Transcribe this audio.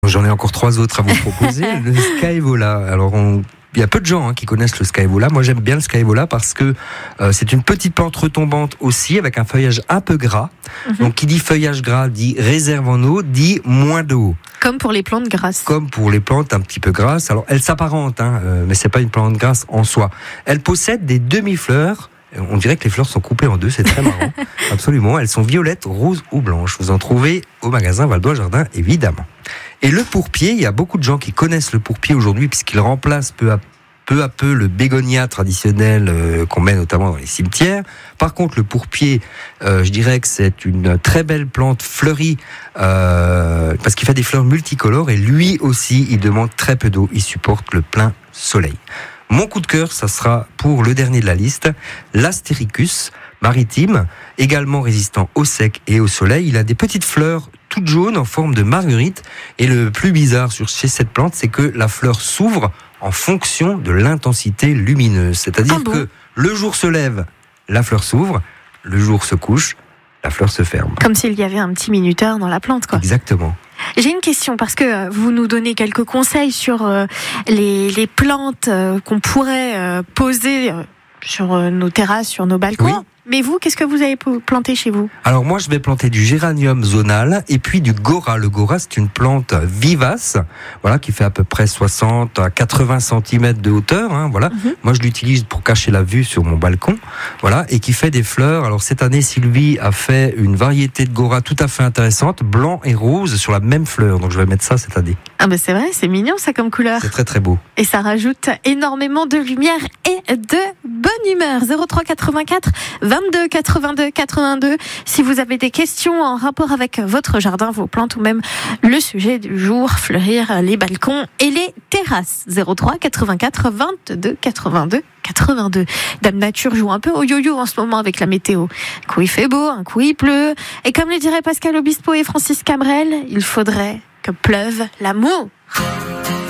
J'en ai encore 3 autres à vous proposer. Le Skyvola. Alors, il y a peu de gens qui connaissent le Skyvola. Moi, j'aime bien le Skyvola parce que c'est une petite plante retombante aussi, avec un feuillage un peu gras. Donc, qui dit feuillage gras dit réserve en eau, dit moins d'eau. Comme pour les plantes grasses. Comme pour les plantes un petit peu grasses. Alors, elle s'apparente, mais c'est pas une plante grasse en soi. Elle possède des demi-fleurs. On dirait que les fleurs sont coupées en deux, c'est très marrant. Absolument, elles sont violettes, roses ou blanches. Vous en trouvez au magasin Valdois Jardin, évidemment. Et le pourpier, il y a beaucoup de gens qui connaissent le pourpier aujourd'hui puisqu'il remplace peu à peu le bégonia traditionnel qu'on met notamment dans les cimetières. Par contre, le pourpier, je dirais que c'est une très belle plante fleurie parce qu'il fait des fleurs multicolores et lui aussi, il demande très peu d'eau. Il supporte le plein soleil. Mon coup de cœur, ça sera pour le dernier de la liste, l'Astéricus maritime, également résistant au sec et au soleil. Il a des petites fleurs toutes jaunes en forme de marguerite. Et le plus bizarre chez cette plante, c'est que la fleur s'ouvre en fonction de l'intensité lumineuse. C'est-à-dire que le jour se lève, la fleur s'ouvre, le jour se couche, la fleur se ferme. Comme s'il y avait un petit minuteur dans la plante, quoi. Exactement. J'ai une question parce que vous nous donnez quelques conseils sur les plantes qu'on pourrait poser sur nos terrasses, sur nos balcons. Oui. Mais vous, qu'est-ce que vous avez planté chez vous ? Alors moi, je vais planter du géranium zonal et puis du gora. Le gora, c'est une plante vivace, voilà, qui fait à peu près 60 à 80 cm de hauteur. Voilà. Moi, je l'utilise pour cacher la vue sur mon balcon, voilà, et qui fait des fleurs. Alors cette année, Sylvie a fait une variété de gora tout à fait intéressante, blanc et rose sur la même fleur. Donc je vais mettre ça cette année. Ah ben c'est vrai, c'est mignon ça comme couleur. C'est très très beau. Et ça rajoute énormément de lumière et de bonne humeur. 03 84 22 82 82. Si vous avez des questions en rapport avec votre jardin, vos plantes ou même le sujet du jour, fleurir les balcons et les terrasses. 03 84 22 82 82. Dame Nature joue un peu au yo-yo en ce moment avec la météo. Un coup il fait beau, un coup il pleut. Et comme le diraient Pascal Obispo et Francis Cabrel, il faudrait que pleuve l'amour.